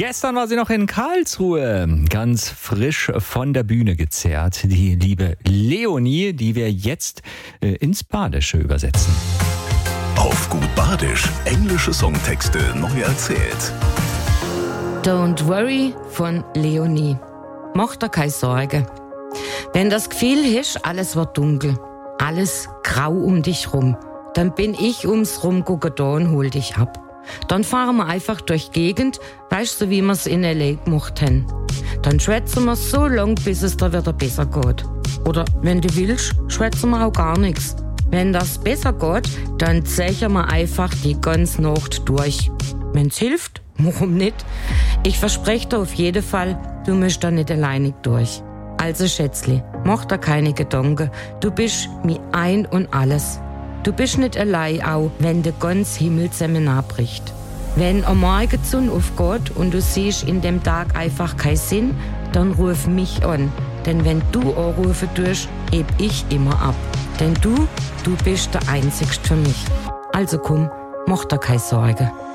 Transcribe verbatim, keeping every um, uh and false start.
Gestern war sie noch in Karlsruhe, ganz frisch von der Bühne gezerrt. Die liebe Leonie, die wir jetzt äh, ins Badische übersetzen. Auf gut Badisch, englische Songtexte neu erzählt. Don't worry von Leonie. Mach dir keine Sorge. Wenn das Gefühl hast, alles wird dunkel, alles grau um dich rum, dann bin ich ums Rumgucken da und hol dich ab. Dann fahren wir einfach durch die Gegend, weißt du, wie wir's in L A gemacht haben. Dann schwätzen wir so lang, bis es dir wieder besser geht. Oder wenn du willst, schwätzen wir auch gar nichts. Wenn das besser geht, dann zechen wir einfach die ganze Nacht durch. Wenn's hilft, warum nicht? Ich verspreche dir auf jeden Fall, du musst da nicht alleinig durch. Also Schätzli, mach dir keine Gedanken, du bist mir ein und alles. Du bist nicht allein, auch wenn der ganze Himmel zusammenbricht. Wenn am Morgen die Sonne aufgeht und du siehst in dem Tag einfach keinen Sinn, dann ruf mich an. Denn wenn du anrufen tust, heb ich immer ab. Denn du, du bist der Einzigste für mich. Also komm, mach dir keine Sorgen.